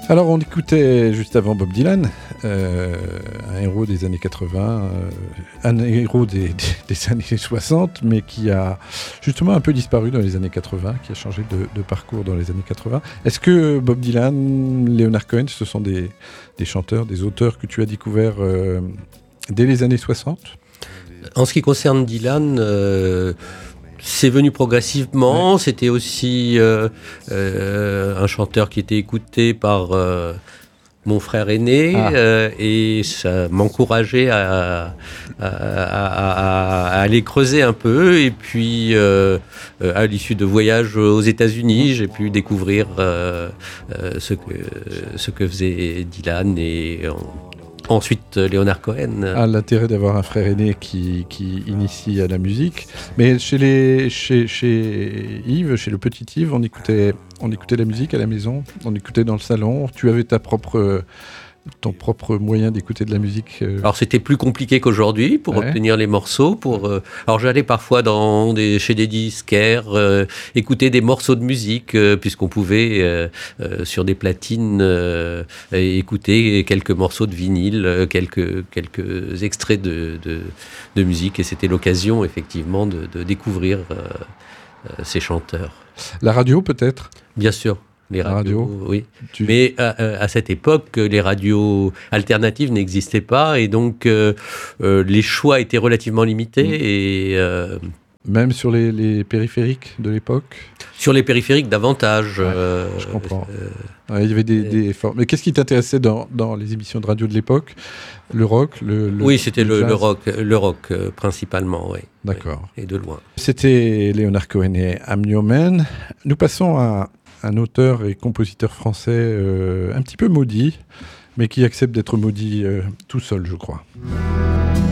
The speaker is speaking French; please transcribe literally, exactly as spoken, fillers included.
Alors on écoutait juste avant Bob Dylan, euh, un héros des années quatre-vingts, euh, un héros des, des, des années soixante, mais qui a justement un peu disparu dans les années quatre-vingts, qui a changé de, de parcours dans les années quatre-vingts. Est-ce que Bob Dylan, Leonard Cohen, ce sont des, des chanteurs, des auteurs que tu as découverts euh, dès les années soixante ? En ce qui concerne Dylan, euh, c'est venu progressivement. Ouais. C'était aussi euh, euh, un chanteur qui était écouté par euh, mon frère aîné ah. euh, et ça m'encourageait à, à, à, à aller creuser un peu. Et puis, euh, à l'issue de voyages aux États-Unis, j'ai pu découvrir euh, euh, ce que ce que faisait Dylan et on, ensuite, Leonard Cohen. Ah, l'intérêt d'avoir un frère aîné qui, qui initie à la musique. Mais chez, les, chez, chez Yves, chez le petit Yves, on écoutait, on écoutait la musique à la maison, on écoutait dans le salon. Tu avais ta propre, ton propre moyen d'écouter de la musique. Euh... Alors, c'était plus compliqué qu'aujourd'hui pour ouais. obtenir les morceaux. Pour, euh... Alors, j'allais parfois dans des, chez des disquaires euh, écouter des morceaux de musique, euh, puisqu'on pouvait, euh, euh, sur des platines, euh, écouter quelques morceaux de vinyle, quelques, quelques extraits de, de, de musique. Et c'était l'occasion, effectivement, de, de découvrir euh, euh, ces chanteurs. La radio, peut-être ? Bien sûr. Les radios, radio, oui. Tu... Mais à, à cette époque, les radios alternatives n'existaient pas et donc euh, euh, les choix étaient relativement limités. Mmh. Et, euh, Même sur les, les périphériques de l'époque ? Sur les périphériques, davantage. Ouais, euh, je comprends. Euh, ouais, il y avait des, des formes. Mais qu'est-ce qui t'intéressait dans, dans les émissions de radio de l'époque ? Le rock le, le, Oui, c'était le, le, le rock, le rock euh, principalement, oui. D'accord. Et de loin. C'était Leonard Cohen et I'm Your Man. Nous passons à un auteur et compositeur français euh, un petit peu maudit, mais qui accepte d'être maudit euh, tout seul, je crois.